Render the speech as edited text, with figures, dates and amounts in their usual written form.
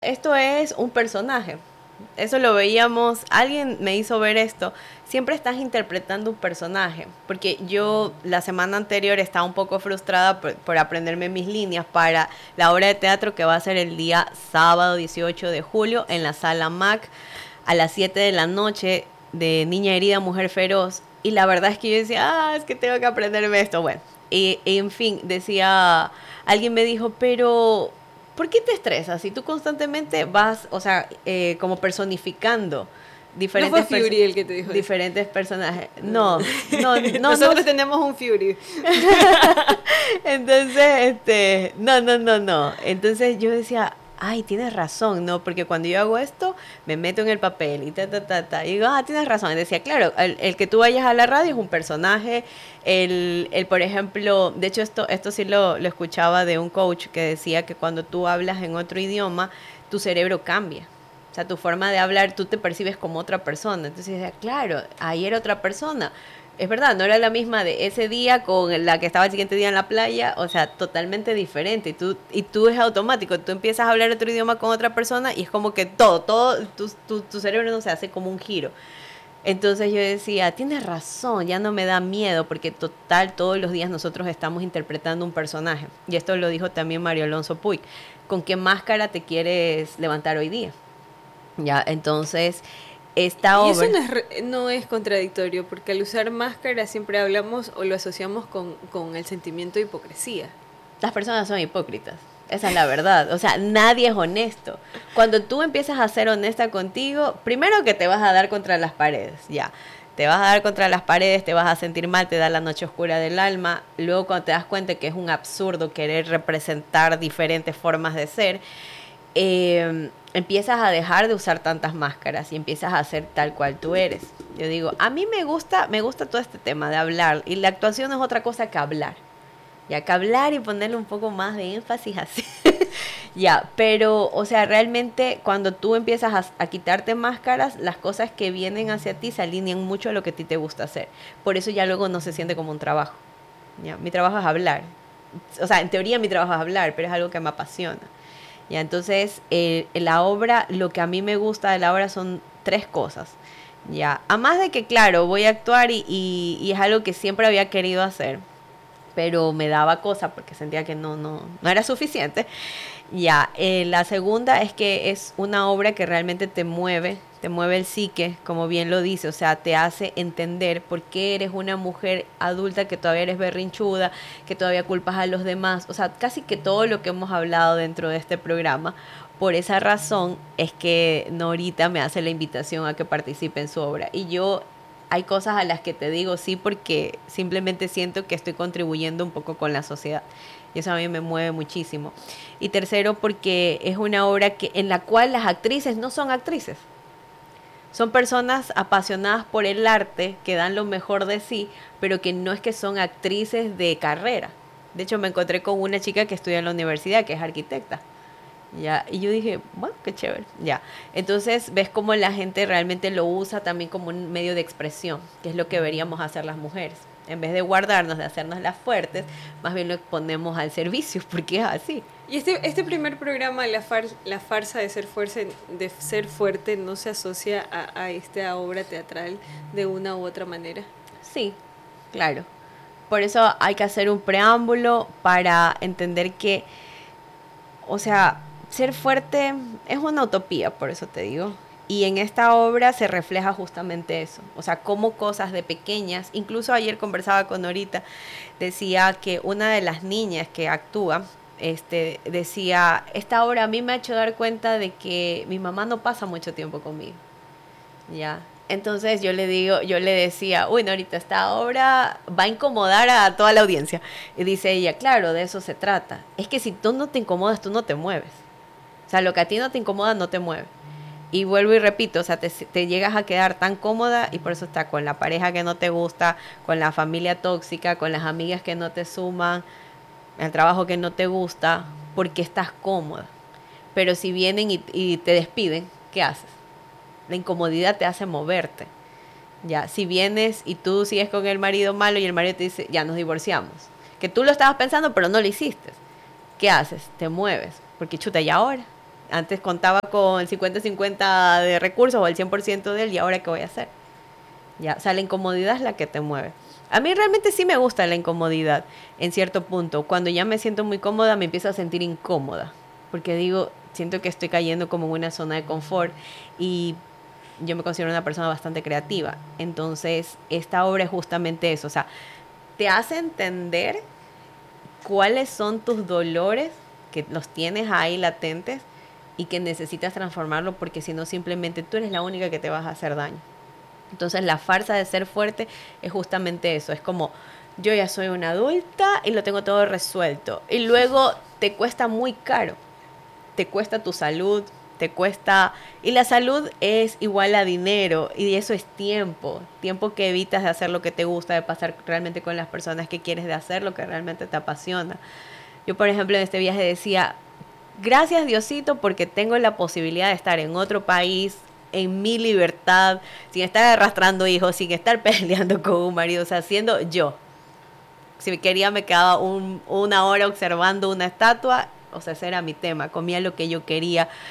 Esto es un personaje. Eso lo veíamos, alguien me hizo ver esto. Siempre estás interpretando un personaje, porque yo la semana anterior estaba un poco frustrada por aprenderme mis líneas para la obra de teatro que va a ser el día sábado 18 de julio en la sala MAC a las 7 de la noche de Niña herida, mujer feroz. Y la verdad es que yo decía, es que tengo que aprenderme esto. Bueno, y en fin, decía, alguien me dijo, pero ¿por qué te estresas? Si tú constantemente vas, o sea, como personificando No fue diferentes, Fury el que te dijo eso. diferentes personajes. No. No. Nosotros tenemos un Fury. Entonces, no. Entonces yo decía, ay, tienes razón, ¿no? Porque cuando yo hago esto, me meto en el papel y Y digo, tienes razón. Y decía, claro, el que tú vayas a la radio es un personaje. Por ejemplo, de hecho, esto sí lo escuchaba de un coach que decía que cuando tú hablas en otro idioma, tu cerebro cambia. O sea, tu forma de hablar, tú te percibes como otra persona. Entonces decía, claro, ahí era otra persona. Es verdad, no era la misma de ese día con la que estaba el siguiente día en la playa, o sea, totalmente diferente. Y tú es automático, tú empiezas a hablar otro idioma con otra persona y es como que todo tu cerebro no se hace como un giro. Entonces yo decía, tienes razón, ya no me da miedo, porque total, todos los días nosotros estamos interpretando un personaje. Y esto lo dijo también Mario Alonso Puig. ¿Con qué máscara te quieres levantar hoy día? Ya, entonces, esta Y eso obra... no es contradictorio, porque al usar máscara siempre hablamos o lo asociamos con el sentimiento de hipocresía. Las personas son hipócritas. Esa es la verdad. O sea, nadie es honesto. Cuando tú empiezas a ser honesta contigo, primero que te vas a dar contra las paredes, ya. Te vas a dar contra las paredes, te vas a sentir mal, te da la noche oscura del alma. Luego cuando te das cuenta que es un absurdo querer representar diferentes formas de ser, empiezas a dejar de usar tantas máscaras y empiezas a ser tal cual tú eres. Yo digo, a mí me gusta todo este tema de hablar, y la actuación no es otra cosa que hablar. Ya que hablar y ponerle un poco más de énfasis así. Ya, pero, o sea, realmente cuando tú empiezas a quitarte máscaras, las cosas que vienen hacia ti se alinean mucho a lo que a ti te gusta hacer. Por eso ya luego no se siente como un trabajo. Ya, mi trabajo es hablar. O sea, en teoría mi trabajo es hablar, pero es algo que me apasiona. Ya, entonces, la obra, lo que a mí me gusta de la obra son tres cosas. Ya, a más de que, claro, voy a actuar y es algo que siempre había querido hacer, pero me daba cosa porque sentía que no era suficiente. Ya, la segunda es que es una obra que realmente te mueve el psique, como bien lo dice, o sea, te hace entender por qué eres una mujer adulta que todavía eres berrinchuda, que todavía culpas a los demás, o sea, casi que todo lo que hemos hablado dentro de este programa. Por esa razón es que Norita me hace la invitación a que participe en su obra. Y yo hay cosas a las que te digo sí porque simplemente siento que estoy contribuyendo un poco con la sociedad. Y eso a mí me mueve muchísimo. Y tercero, porque es una obra en la cual las actrices no son actrices. Son personas apasionadas por el arte, que dan lo mejor de sí, pero que no es que son actrices de carrera. De hecho, me encontré con una chica que estudia en la universidad, que es arquitecta. Ya, y yo dije, bueno, qué chévere, ya. Entonces ves cómo la gente realmente lo usa también como un medio de expresión, que es lo que deberíamos hacer las mujeres. En vez de guardarnos, de hacernos las fuertes, más bien lo ponemos al servicio, porque es así. Y este primer programa, la farsa de ser fuerte, ¿no se asocia a esta obra teatral de una u otra manera? Sí, claro. Por eso hay que hacer un preámbulo para entender que, o sea, ser fuerte es una utopía, por eso te digo. Y en esta obra se refleja justamente eso. O sea, cómo cosas de pequeñas, incluso ayer conversaba con Norita, decía que una de las niñas que actúa, decía, esta obra a mí me ha hecho dar cuenta de que mi mamá no pasa mucho tiempo conmigo. Ya. Entonces yo le decía, uy, Norita, esta obra va a incomodar a toda la audiencia. Y dice ella, claro, de eso se trata. Es que si tú no te incomodas, tú no te mueves. O sea, lo que a ti no te incomoda, no te mueve. Y vuelvo y repito, o sea, te llegas a quedar tan cómoda y por eso está con la pareja que no te gusta, con la familia tóxica, con las amigas que no te suman, el trabajo que no te gusta, porque estás cómoda. Pero si vienen y te despiden, ¿qué haces? La incomodidad te hace moverte. Ya, si vienes y tú sigues con el marido malo y el marido te dice, ya nos divorciamos, que tú lo estabas pensando pero no lo hiciste, ¿qué haces? Te mueves, porque chuta, ¿y ahora? Antes contaba con el 50-50 de recursos o el 100% de él, y ahora ¿qué voy a hacer? Ya, o sea, la incomodidad es la que te mueve. A mí realmente sí me gusta la incomodidad en cierto punto. Cuando ya me siento muy cómoda, me empiezo a sentir incómoda. Porque digo, siento que estoy cayendo como en una zona de confort y yo me considero una persona bastante creativa. Entonces, esta obra es justamente eso. O sea, te hace entender cuáles son tus dolores, que los tienes ahí latentes y que necesitas transformarlo, porque si no, simplemente tú eres la única que te vas a hacer daño. Entonces la farsa de ser fuerte es justamente eso, es como yo ya soy una adulta y lo tengo todo resuelto. Y luego te cuesta muy caro, te cuesta tu salud, te cuesta... Y la salud es igual a dinero y eso es tiempo, tiempo que evitas de hacer lo que te gusta, de pasar realmente con las personas que quieres, de hacer lo que realmente te apasiona. Yo, por ejemplo, en este viaje decía, gracias Diosito porque tengo la posibilidad de estar en otro país, en mi libertad, sin estar arrastrando hijos, sin estar peleando con un marido, o sea, siendo yo. Si quería me quedaba una hora observando una estatua, o sea, ese era mi tema, comía lo que yo quería,